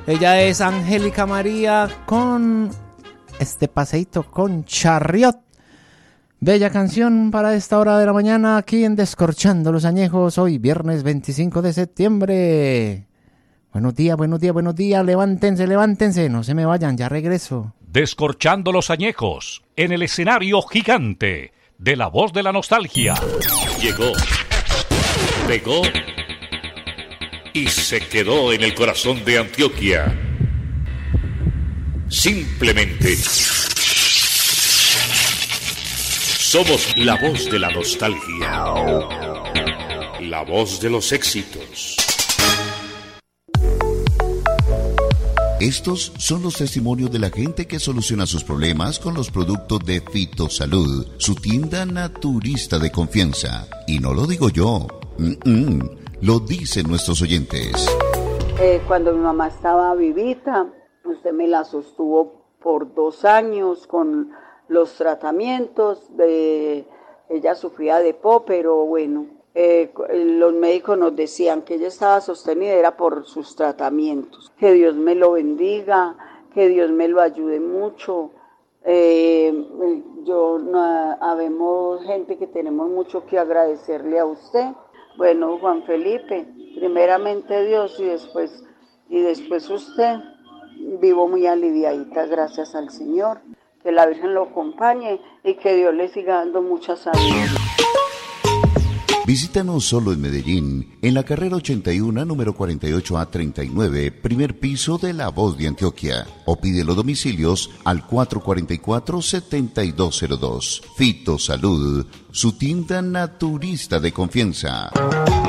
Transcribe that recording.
Ella es Angélica María con este paseíto con Charriot. Bella canción para esta hora de la mañana aquí en Descorchando los Añejos, hoy viernes 25 de septiembre. Buenos días, levántense, no se me vayan, ya regreso. Descorchando los Añejos, en el escenario gigante de La Voz de la Nostalgia. Llegó, pegó y se quedó en el corazón de Antioquia. Simplemente somos la voz de la nostalgia, la voz de los éxitos. Estos son los testimonios de la gente que soluciona sus problemas con los productos de Fitosalud, su tienda naturista de confianza. Y no lo digo yo, lo dicen nuestros oyentes. Cuando mi mamá estaba vivita, usted me la sostuvo por 2 años con los tratamientos. Ella sufría de PO, pero bueno, los médicos nos decían que ella estaba sostenida era por sus tratamientos. Que Dios me lo bendiga, que Dios me lo ayude mucho. Habemos gente que tenemos mucho que agradecerle a usted. Bueno, Juan Felipe, primeramente Dios y después usted. Vivo muy aliviadita, gracias al Señor. Que la Virgen lo acompañe y que Dios le siga dando mucha salud. Visítanos solo en Medellín, en la carrera 81, número 48A39, primer piso de La Voz de Antioquia. O pide los domicilios al 444-7202. Fitosalud, su tienda naturista de confianza.